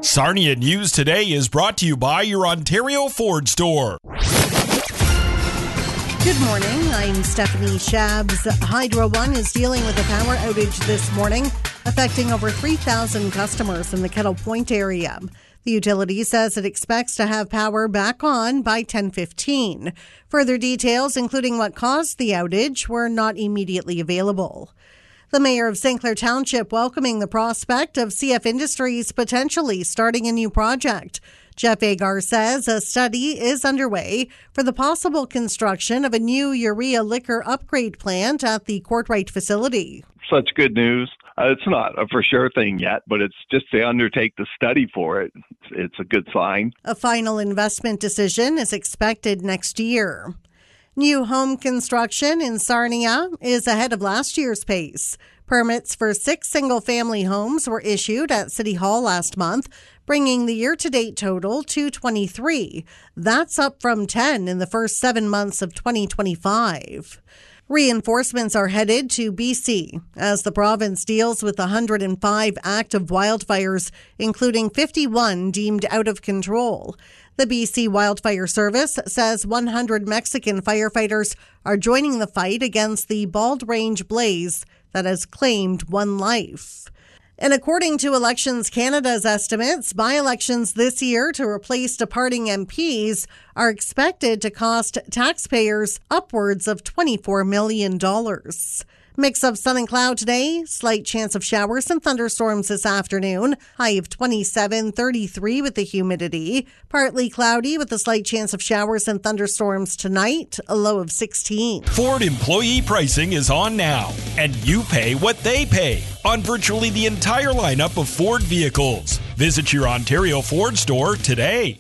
Sarnia News Today is brought to you by your Ontario Ford store. Good morning, I'm Stephanie Shabs. Hydro One is dealing with a power outage this morning, affecting over 3,000 customers in the Kettle Point area. The utility says it expects to have power back on by 10:15. Further details, including what caused the outage, were not immediately available. The mayor of St. Clair Township welcoming the prospect of CF Industries potentially starting a new project. Jeff Agar says a study is underway for the possible construction of a new urea liquor upgrade plant at the Courtright facility. Such good news. It's not a for sure thing yet, but it's just to undertake the study for it. It's a good sign. A final investment decision is expected next year. New home construction in Sarnia is ahead of last year's pace. Permits for 6 single-family homes were issued at City Hall last month, bringing the year-to-date total to 23. That's up from 10 in the first 7 months of 2025. Reinforcements are headed to BC as the province deals with 105 active wildfires, including 51 deemed out of control. The BC Wildfire Service says 100 Mexican firefighters are joining the fight against the Bald Range blaze that has claimed 1 life. And according to Elections Canada's estimates, by-elections this year to replace departing MPs are expected to cost taxpayers upwards of $24 million. Mix of sun and cloud today, slight chance of showers and thunderstorms this afternoon, high of 27, 33 with the humidity. Partly cloudy with a slight chance of showers and thunderstorms tonight, a low of 16. Ford employee pricing is on now, and you pay what they pay on virtually the entire lineup of Ford vehicles. Visit your Ontario Ford store today.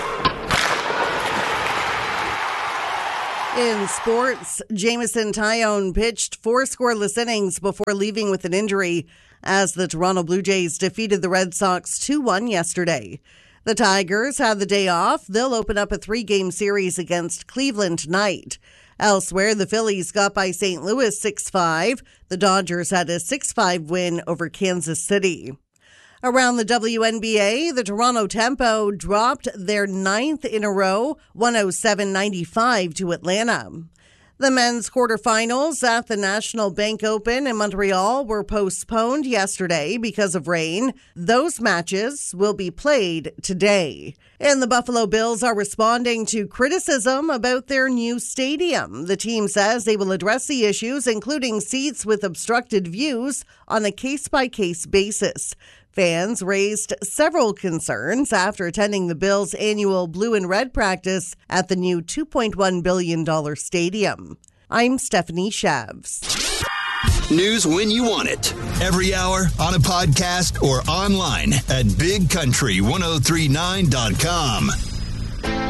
In sports, Jameson Taillon pitched 4 scoreless innings before leaving with an injury as the Toronto Blue Jays defeated the Red Sox 2-1 yesterday. The Tigers had the day off. They'll open up a 3-game series against Cleveland tonight. Elsewhere, the Phillies got by St. Louis 6-5. The Dodgers had a 6-5 win over Kansas City. Around the WNBA, the Toronto Tempo dropped their 9th in a row, 107-95 to Atlanta. The men's quarterfinals at the National Bank Open in Montreal were postponed yesterday because of rain. Those matches will be played today. And the Buffalo Bills are responding to criticism about their new stadium. The team says they will address the issues, including seats with obstructed views, on a case-by-case basis. Fans raised several concerns after attending the Bills' annual blue and red practice at the new $2.1 billion stadium. I'm Stephanie Shabs. News when you want it. Every hour, on a podcast, or online at bigcountry1039.com.